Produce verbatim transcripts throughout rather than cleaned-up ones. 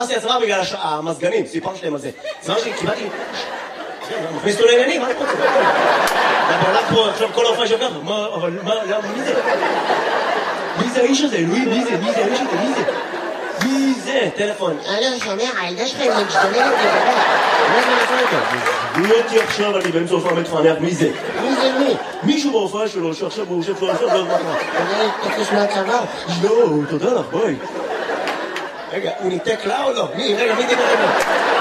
עשיתי הצבא בגלל המזגנים, סיפר שלהם על זה. זה מה שקיבלתי... מכניס אותו לעניינים, מה אני רוצה? אתה הולך פה עכשיו כל ההופעה של ככה, מה, אבל מה, למה, מי זה? מי זה האיש הזה? אלוהים, מי זה? מי זה האיש הזה? מי זה? מי זה? טלפון. אני שומע, הילדה שלך היא משתוללת לגבי. מה זה נעשה אותה? מי אותי עכשיו, אני באמצע הופעה מתפענח, מי זה? מי זה מי? מישהו בהופעה שלו, שעכשיו הוא יושב שלו, עכשיו לא יודע מה. אני תקש מהצבא. לא, תודה לך, ביי. רגע, הוא ניתק לה או לא? מי? רגע, מי דיבר רגע?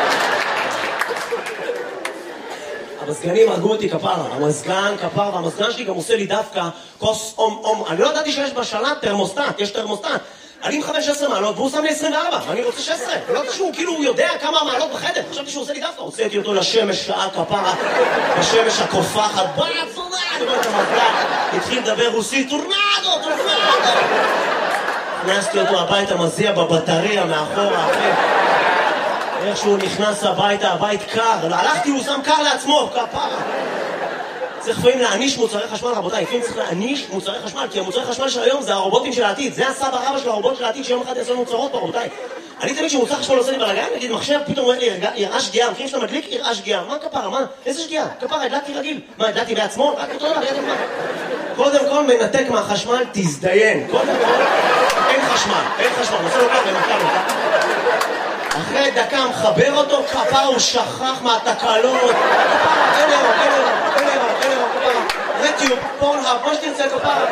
המזגנים הרגו אותי כפרה, המזגן כפרה, והמזגן שלי גם עושה לי דווקא כוס אום אום. אני לא ידעתי שיש בשלט תרמוסטט, יש תרמוסטט. אני עם חמש עשרה מעלות והוא שם לי עשרים וארבע, ואני רוצה שש עשרה. לא ידעתי שהוא כאילו יודע כמה מעלות בחדר, חשבתי שהוא עושה לי דווקא. הוצאתי אותו לשמש שעה כפרה, בשמש הקופחת, בואי עצונה, אני רואה את המזגן, התחיל לדבר רוסית, טורנדו, טורנדו. הכנסתי אותו הביתה, מזיע בבטריה מאחורה, אחרי. איך שהוא נכנס הביתה, הבית קר, הלכתי, הוא שם קר לעצמו, כפרה. צריך לפעמים להעניש מוצרי חשמל, רבותיי, לפעמים צריך להעניש מוצרי חשמל, כי המוצרי חשמל של היום זה הרובוטים של העתיד, זה הסבא רבא של הרובוט של העתיד שיום אחד יעשו מוצרות פה, רבותיי. אני תמיד שמוצר חשמל עושה לי בלגן, נגיד מחשב, פתאום אומר לי, יראה שגיאה, מכירים שאתה מדליק, יראה שגיאה, מה כפרה, מה? איזה שגיאה? כפרה, הדלקתי רגיל. מה, הדלקתי בעצמו? רק אותו דבר, ידע מה? קודם כל מנתק מהחשמל, תזדיין. קודם כל, אין חשמל, אין חשמל, נעשה לו ככה, נתקע לו. אחרי דקה מחבר אותו, כפרה, הוא שכח מהתקלות. כפרה, אין אירו, אין אירו, אין אירו, אין אירו, כפרה. רטיוב, פורנהאב, מה שתרצה, כפרה.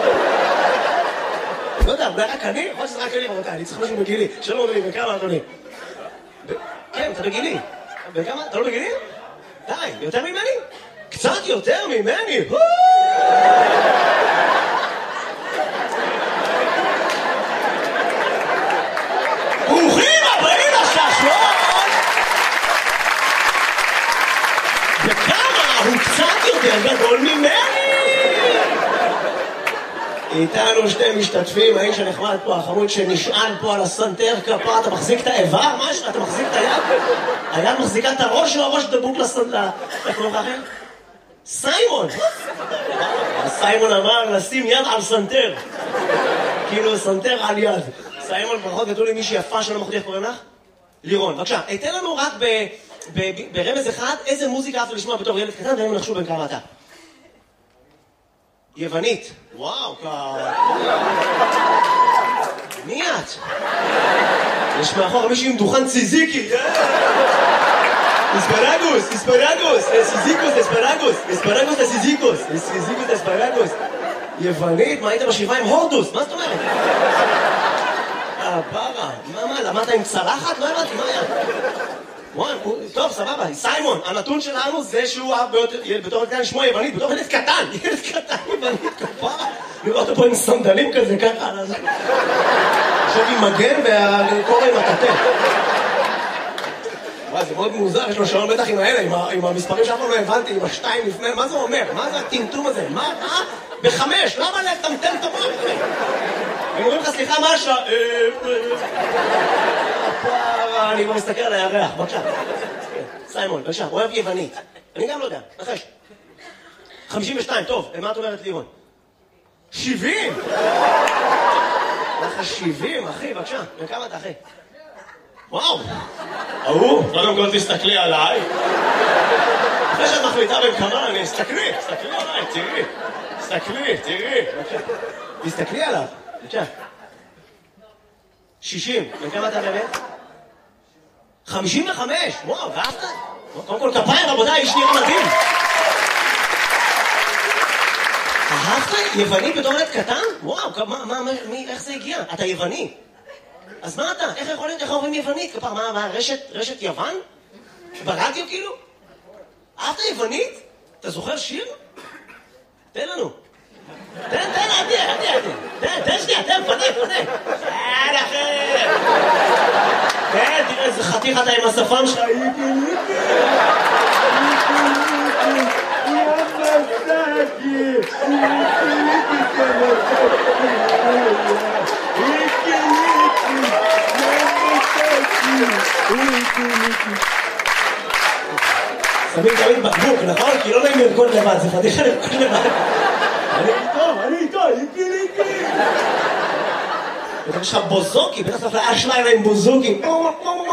לא יודע, אולי רק אני? יכול שזה רק אני, רבותיי, אני צריך משהו בגילי. שלום אדוני, בכמה אדוני? כן, אתה בגילי. בכמה? אתה לא בגילי? די, יותר ממני? קצת יותר ממני! ברוכים הבאים לשעשועון! וכמה הוא קצת יותר גדול ממני! איתנו שתי משתתפים, האיש הנחמד פה, החמוד שנשען פה על הסנטר כפרה, אתה מחזיק את האיבר? משהו? אתה מחזיק את היד? היד מחזיקה את הראש או הראש דבוק לסנטר? איך קוראים לך אחר? סיימון! סיימון אמר לשים יד על סנטר. כאילו סנטר על יד. סיימון ברכות גדול לי מישהי יפה שלא מחודי, איך קוראים לך? לירון. בבקשה, היתן לנו רק ברמז אחד איזה מוזיקה אהבת לשמוע בתור ילד קטן, והם נחשו בין כמה אתה. יוונית. וואו, ככה. מי את? יש מאחור מישהו עם דוכן ציזיקי. אספרגוס, אספרגוס, סיזיקוס, אספרגוס, אספרגוס לסיזיקוס, סיזיקוס לאספרגוס. יוונית, מה היית בשבעה עם הורדוס? מה זאת אומרת? אה, פרה. מה, מה, למדת עם צלחת? לא הבנתי, מה היה? וואי, טוב, סבבה, סיימון, הנתון שלנו זה שהוא בתור ילד קטן שמו יוונית, בתור ילד קטן, ילד קטן יוונית, כפרה. לראות אותו עם סנדלים כזה, ככה, עכשיו עם מגן והקורא עם הקטן. וואי, זה מאוד מוזר, יש לו שעון בטח עם האלה, עם המספרים שאף פעם לא הבנתי, עם השתיים לפני, מה זה אומר? מה זה הטמטום הזה? מה? אה? בחמש, למה לטמטם את המוח? הם אומרים לך, סליחה, מה השעה? פרה, אני כבר מסתכל על הירח, בבקשה. סיימון, בבקשה, אוהב יוונית. אני גם לא יודע, נחש. חמישים ושתיים, טוב, מה את אומרת לירון? שבעים! לך שבעים, אחי, בבקשה. וכמה אתה, אחי? וואו! אהו, קודם כל תסתכלי עליי. אחרי שאת מחליטה בין כמה, אני אסתכלי, תסתכלי עליי, תראי. תסתכלי, תראי. תסתכלי עליו, בבקשה. שישים, בין כמה אתה באמת? חמישים וחמש! וואו, ואהבת? קודם כל כפיים, רבותיי, יש נראה מדהים. אהבת? יווני בתור ילד קטן? וואו, איך זה הגיע? אתה יווני. אז מה אתה? איך יכול להיות? איך אומרים יוונית? כפר, מה, מה, רשת, רשת יוון? ברדיו כאילו? אהבת יוונית? אתה זוכר שיר? תן לנו. תן, תן, עדי, עדי, עדי. תן, תן שנייה, תן, פנה, פנה. תן, אחי. תן, תראה איזה חתיך אתה עם השפם שלך. שמים תמיד בקבוק, נכון? כי לא נעים לרקוד לבד, זה פתיחה לרקוד לבד. אני איתו, אני איתו, איתי, איתי. בטח יש לך בוזוקי, בטח צריך לאשליין עם בוזוקים.